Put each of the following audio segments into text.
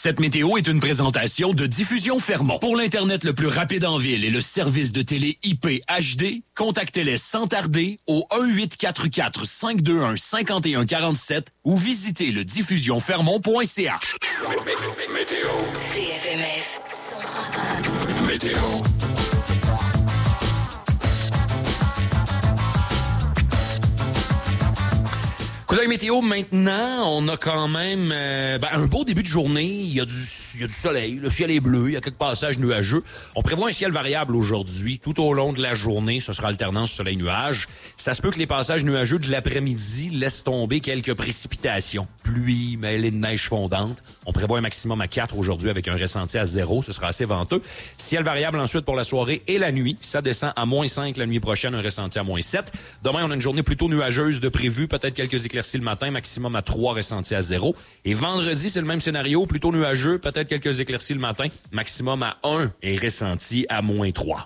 Cette météo est une présentation de Diffusion Fermont. Pour l'Internet le plus rapide en ville et le service de télé IP HD, contactez-les sans tarder au 1-844-521-5147 ou visitez le diffusionfermont.ca. Météo. CFMF 103.1. Météo. Coup d'œil météo maintenant, on a quand même un beau début de journée. Il y a du soleil, le ciel est bleu, il y a quelques passages nuageux. On prévoit un ciel variable aujourd'hui. Tout au long de la journée, ce sera alternance soleil-nuage. Ça se peut que les passages nuageux de l'après-midi laissent tomber quelques précipitations. Pluie, mêlée de neige fondante. On prévoit un maximum à 4 aujourd'hui avec un ressenti à 0. Ce sera assez venteux. Ciel variable ensuite pour la soirée et la nuit. Ça descend à -5 la nuit prochaine, un ressenti à -7. Demain, on a une journée plutôt nuageuse de prévu. Peut-être quelques éclaircies le matin, maximum à 3, ressenti à 0. Et vendredi, c'est le même scénario, plutôt nuageux, peut-être quelques éclaircies le matin, maximum à 1 et ressenti à -3.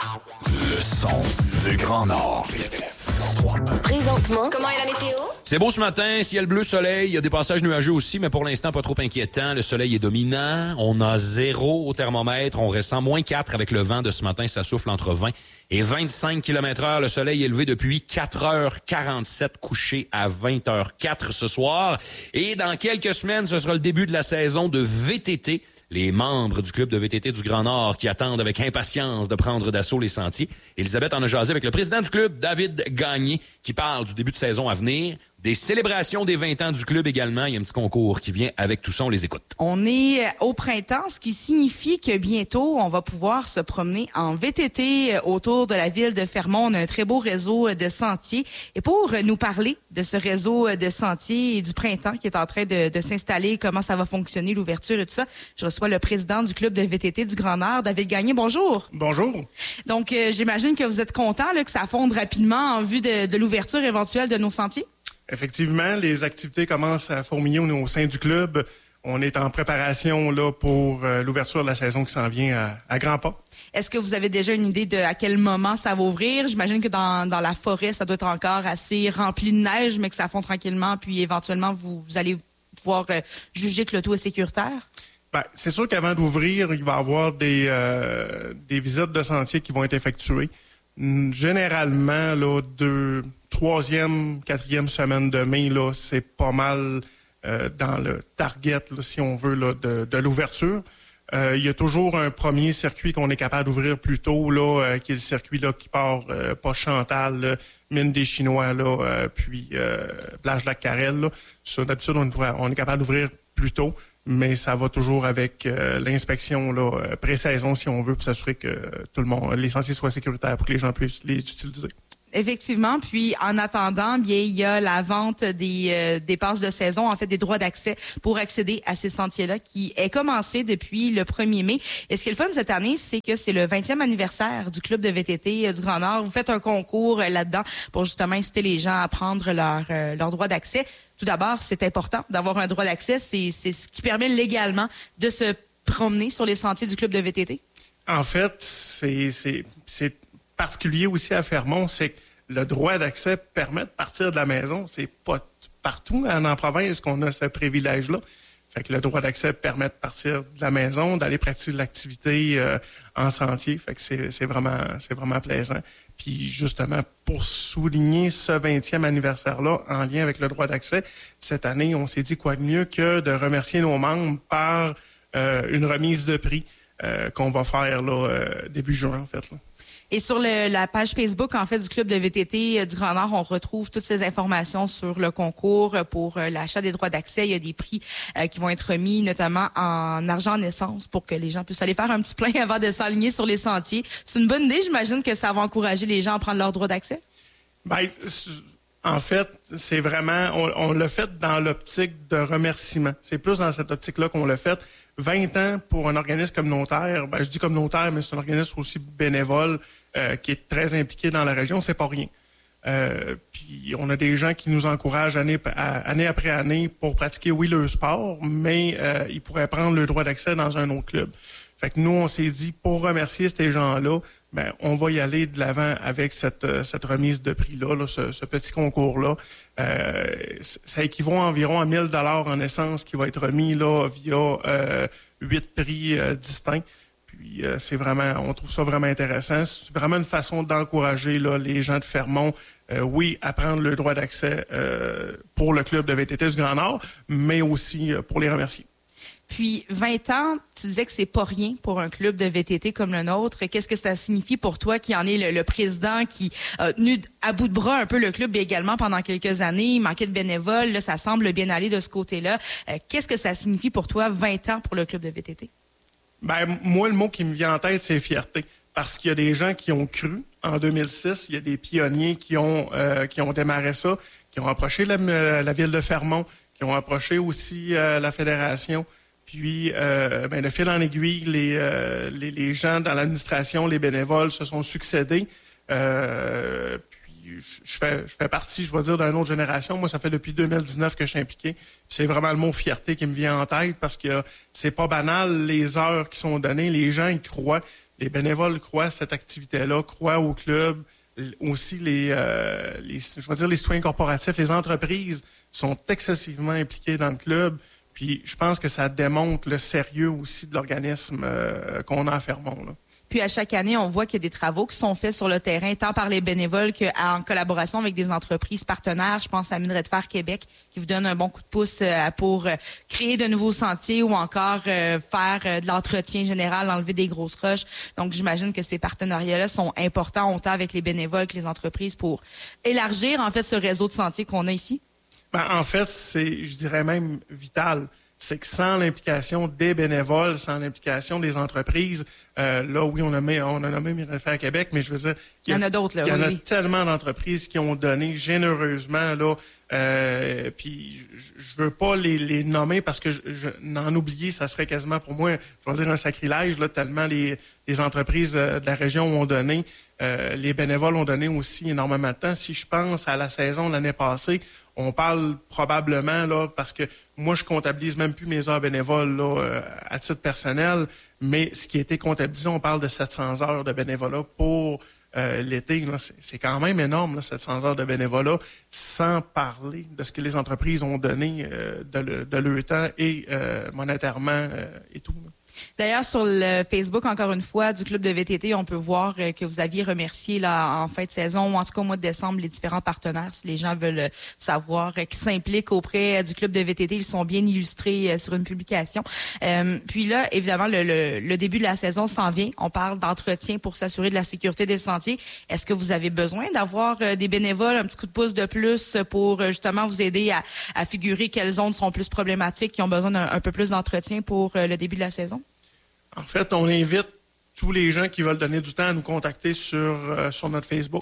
Le son du Grand Nord. Présentement, comment est la météo? C'est beau ce matin, ciel bleu, soleil, il y a des passages nuageux aussi, mais pour l'instant, pas trop inquiétant. Le soleil est dominant, on a 0 au thermomètre, on ressent -4 avec le vent de ce matin, ça souffle entre 20 et 25 km/h. Le soleil est levé depuis 4h47, couché à 20h04 ce soir. Et dans quelques semaines, ce sera le début de la saison de VTT. Les membres du club de VTT du Grand Nord qui attendent avec impatience de prendre d'assaut les sentiers. Elisabeth en a jasé avec le président du club, David Gagné, qui parle du début de saison à venir, des célébrations des 20 ans du club également. Il y a un petit concours qui vient avec tout ça, on les écoute. On est au printemps, ce qui signifie que bientôt, on va pouvoir se promener en VTT autour de la ville de Fermont. On a un très beau réseau de sentiers. Et pour nous parler de ce réseau de sentiers et du printemps qui est en train de s'installer, comment ça va fonctionner, l'ouverture et tout ça, je reçois le président du club de VTT du Grand Nord, David Gagné. Bonjour. Bonjour. Donc, j'imagine que vous êtes content là, que ça fonde rapidement en vue de l'ouverture éventuelle de nos sentiers? Effectivement, les activités commencent à fourmiller au sein du club. On est en préparation là pour l'ouverture de la saison qui s'en vient à grands pas. Est-ce que vous avez déjà une idée de à quel moment ça va ouvrir? J'imagine que dans la forêt, ça doit être encore assez rempli de neige, mais que ça fond tranquillement, puis éventuellement, vous allez pouvoir juger que le tout est sécuritaire? Ben, c'est sûr qu'avant d'ouvrir, il va y avoir des visites de sentiers qui vont être effectuées. Généralement, là, 3e, 4e semaine de mai, là, c'est pas mal dans le target, là, si on veut, là, de l'ouverture. Il y a toujours un premier circuit qu'on est capable d'ouvrir plus tôt, là, qui est le circuit là qui part Poche-Chantal, là, Mine des Chinois, là, puis Plage-Lac-Carrel. Là. Ça, d'habitude, on est capable d'ouvrir plus tôt, mais ça va toujours avec l'inspection là pré-saison, si on veut, pour s'assurer que tout le monde, les sentiers soient sécuritaires pour que les gens puissent les utiliser. Effectivement. Puis, en attendant, bien, il y a la vente des passes de saison, en fait, des droits d'accès pour accéder à ces sentiers-là qui est commencé depuis le 1er mai. Et ce qui est le fun cette année, c'est que c'est le 20e anniversaire du club de VTT du Grand Nord. Vous faites un concours là-dedans pour justement inciter les gens à prendre leur droit d'accès. Tout d'abord, c'est important d'avoir un droit d'accès. C'est ce qui permet légalement de se promener sur les sentiers du club de VTT. En fait, c'est particulier aussi à Fermont, c'est que le droit d'accès permet de partir de la maison. C'est pas partout en province qu'on a ce privilège-là. Fait que le droit d'accès permet de partir de la maison, d'aller pratiquer de l'activité en sentier. Fait que c'est vraiment plaisant. Puis justement, pour souligner ce 20e anniversaire-là, en lien avec le droit d'accès, cette année, on s'est dit quoi de mieux que de remercier nos membres par une remise de prix qu'on va faire là début juin, en fait, là. Et sur la page Facebook, en fait, du club de VTT du Grand Nord, on retrouve toutes ces informations sur le concours pour l'achat des droits d'accès. Il y a des prix qui vont être remis, notamment en argent naissance, pour que les gens puissent aller faire un petit plein avant de s'aligner sur les sentiers. C'est une bonne idée, j'imagine que ça va encourager les gens à prendre leur droit d'accès? Ben, en fait, c'est vraiment, on l'a fait dans l'optique de remerciement. C'est plus dans cette optique-là qu'on l'a fait. 20 ans pour un organisme communautaire, ben, je dis communautaire, mais c'est un organisme aussi bénévole qui est très impliqué dans la région, c'est pas rien. Puis on a des gens qui nous encouragent année après année pour pratiquer, oui, le sport, mais ils pourraient prendre le droit d'accès dans un autre club. Fait que nous, on s'est dit, pour remercier ces gens-là, ben on va y aller de l'avant avec cette remise de prix-là, ce petit concours-là. Ça équivaut environ à 1 000 $ en essence qui va être remis là via 8 prix distincts. Puis c'est vraiment, on trouve ça vraiment intéressant. C'est vraiment une façon d'encourager là les gens de Fermont, oui, à prendre le droit d'accès pour le club de VTT du Grand Nord, mais aussi pour les remercier. Puis 20 ans, tu disais que c'est pas rien pour un club de VTT comme le nôtre. Qu'est-ce que ça signifie pour toi qui en est le président, qui a tenu à bout de bras un peu le club également pendant quelques années, il manquait de bénévoles, là, ça semble bien aller de ce côté-là. Qu'est-ce que ça signifie pour toi 20 ans pour le club de VTT? Ben moi, le mot qui me vient en tête, c'est fierté. Parce qu'il y a des gens qui ont cru en 2006, il y a des pionniers qui ont démarré ça, qui ont approché la ville de Fermont, qui ont approché aussi la fédération. Puis, de fil en aiguille, les gens dans l'administration, les bénévoles se sont succédés. Puis, je fais partie, je vais dire, d'une autre génération. Moi, ça fait depuis 2019 que je suis impliqué. Puis c'est vraiment le mot fierté qui me vient en tête parce que c'est pas banal les heures qui sont données. Les gens y croient. Les bénévoles croient à cette activité-là, croient au club. Aussi, les citoyens corporatifs, les entreprises sont excessivement impliqués dans le club. Puis je pense que ça démontre le sérieux aussi de l'organisme qu'on a à Fermont, là. Puis à chaque année, on voit qu'il y a des travaux qui sont faits sur le terrain, tant par les bénévoles qu'en collaboration avec des entreprises partenaires. Je pense à Minerai de Fer Québec qui vous donne un bon coup de pouce pour créer de nouveaux sentiers ou encore faire de l'entretien général, enlever des grosses roches. Donc j'imagine que ces partenariats-là sont importants autant avec les bénévoles que les entreprises pour élargir en fait ce réseau de sentiers qu'on a ici. Ben, en fait, c'est, je dirais même vital. C'est que sans l'implication des bénévoles, sans l'implication des entreprises, là, oui, on a nommé Minerai de Fer Québec, mais je veux dire... Il y en a d'autres, là. Il y en a tellement d'entreprises qui ont donné généreusement, là, puis je veux pas les nommer parce que n'en oublier, ça serait quasiment pour moi, je vais dire un sacrilège, là, tellement les entreprises de la région ont donné. Les bénévoles ont donné aussi énormément de temps. Si je pense à la saison de l'année passée, on parle probablement, là, parce que moi, je comptabilise même plus mes heures bénévoles là, à titre personnel, mais ce qui a été comptabilisé, on parle de 700 heures de bénévolat pour l'été. Là, c'est quand même énorme, là, 700 heures de bénévolat, sans parler de ce que les entreprises ont donné de leur temps et monétairement et tout. Là. D'ailleurs, sur le Facebook, encore une fois, du club de VTT, on peut voir que vous aviez remercié là en fin de saison, ou en tout cas au mois de décembre, les différents partenaires. Si les gens veulent savoir qui s'impliquent auprès du club de VTT, ils sont bien illustrés sur une publication. Puis là, évidemment, le début de la saison s'en vient. On parle d'entretien pour s'assurer de la sécurité des sentiers. Est-ce que vous avez besoin d'avoir des bénévoles, un petit coup de pouce de plus pour justement vous aider à figurer quelles zones sont plus problématiques, qui ont besoin d'un peu plus d'entretien pour le début de la saison? En fait, on invite tous les gens qui veulent donner du temps à nous contacter sur notre Facebook.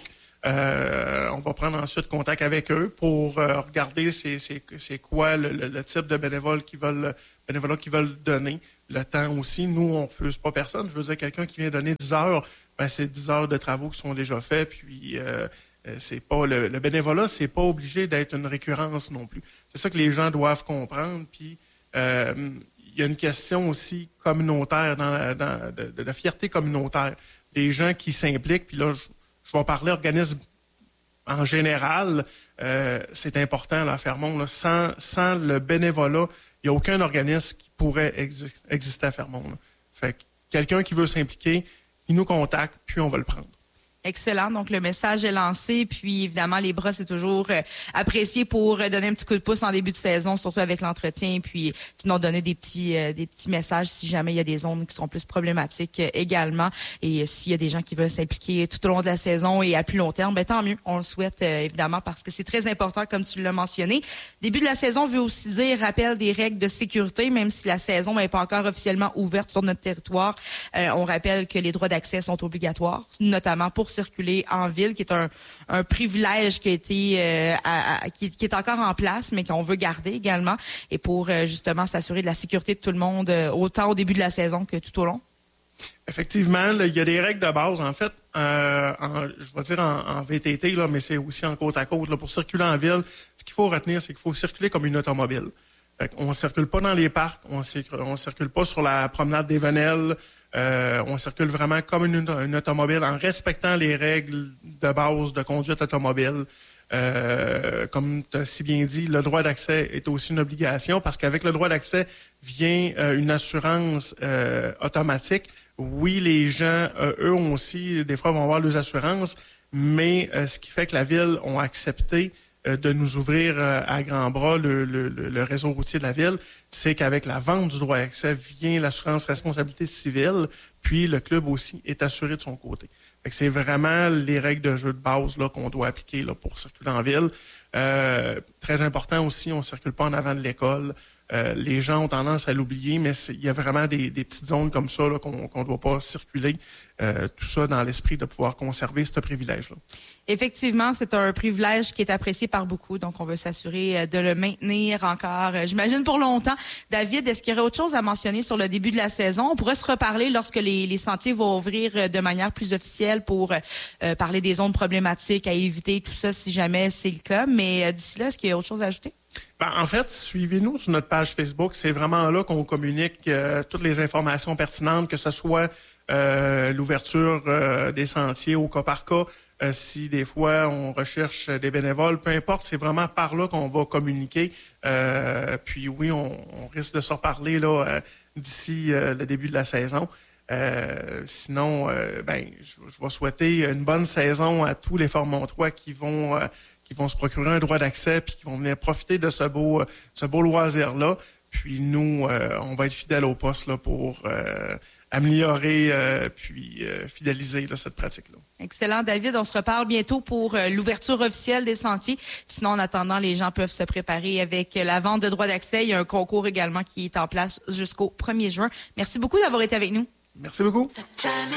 On va prendre ensuite contact avec eux pour regarder c'est quoi le type de bénévolat qu'ils veulent donner. Le temps aussi, nous, on ne refuse pas personne. Je veux dire, quelqu'un qui vient donner 10 heures, ben c'est 10 heures de travaux qui sont déjà faits. Puis c'est pas le bénévolat, c'est pas obligé d'être une récurrence non plus. C'est ça que les gens doivent comprendre. Puis il y a une question aussi communautaire, de la fierté communautaire. Les gens qui s'impliquent, puis là, je vais parler organisme en général, c'est important là, à Fermont. Là. Sans le bénévolat, il n'y a aucun organisme qui pourrait exister à Fermont. Là. Fait que quelqu'un qui veut s'impliquer, il nous contacte, puis on va le prendre. Excellent. Donc, le message est lancé. Puis, évidemment, les bras, c'est toujours apprécié pour donner un petit coup de pouce en début de saison, surtout avec l'entretien. Puis, sinon, donner des petits messages si jamais il y a des zones qui sont plus problématiques également. Et s'il y a des gens qui veulent s'impliquer tout au long de la saison et à plus long terme, ben tant mieux. On le souhaite, évidemment, parce que c'est très important, comme tu l'as mentionné. Début de la saison veut aussi dire rappel des règles de sécurité, même si la saison n'est pas encore officiellement ouverte sur notre territoire. On rappelle que les droits d'accès sont obligatoires, notamment pour circuler en ville, qui est un privilège qui a été qui est encore en place, mais qu'on veut garder également, et pour justement s'assurer de la sécurité de tout le monde, autant au début de la saison que tout au long. Effectivement, là, il y a des règles de base. En fait, je vais dire en VTT, là, mais c'est aussi en côte à côte. Là, pour circuler en ville, ce qu'il faut retenir, c'est qu'il faut circuler comme une automobile. On circule pas dans les parcs, on circule pas sur la promenade des Venelles. On circule vraiment comme une automobile en respectant les règles de base de conduite automobile. Comme tu as si bien dit, le droit d'accès est aussi une obligation parce qu'avec le droit d'accès vient une assurance automatique. Oui, les gens, eux aussi, des fois, vont avoir leurs assurances, mais ce qui fait que la Ville ont accepté de nous ouvrir à grands bras le réseau routier de la Ville, c'est qu'avec la vente du droit d'accès vient l'assurance responsabilité civile, puis le club aussi est assuré de son côté. Fait que c'est vraiment les règles de jeu de base là qu'on doit appliquer là pour circuler en ville. Très important aussi, on circule pas en avant de l'école. Les gens ont tendance à l'oublier, mais il y a vraiment des petites zones comme ça là, qu'on doit pas circuler. Tout ça dans l'esprit de pouvoir conserver ce privilège-là. Effectivement, c'est un privilège qui est apprécié par beaucoup, donc on veut s'assurer de le maintenir encore, j'imagine, pour longtemps. David, est-ce qu'il y aurait autre chose à mentionner sur le début de la saison? On pourrait se reparler lorsque les sentiers vont ouvrir de manière plus officielle pour parler des zones problématiques à éviter, tout ça, si jamais c'est le cas. Mais d'ici là, est-ce qu'il y a autre chose à ajouter? En fait, suivez-nous sur notre page Facebook. C'est vraiment là qu'on communique toutes les informations pertinentes, que ce soit l'ouverture des sentiers au cas par cas. Si des fois on recherche des bénévoles, peu importe, c'est vraiment par là qu'on va communiquer. Puis oui, on risque de se reparler là d'ici le début de la saison. Sinon, je vais souhaiter une bonne saison à tous les Fort-Montrois qui vont se procurer un droit d'accès puis qui vont venir profiter de ce beau loisir-là. Puis nous, on va être fidèles au poste là pour améliorer puis fidéliser là, cette pratique-là. Excellent, David. On se reparle bientôt pour l'ouverture officielle des sentiers. Sinon, en attendant, les gens peuvent se préparer avec la vente de droits d'accès. Il y a un concours également qui est en place jusqu'au 1er juin. Merci beaucoup d'avoir été avec nous. Merci beaucoup.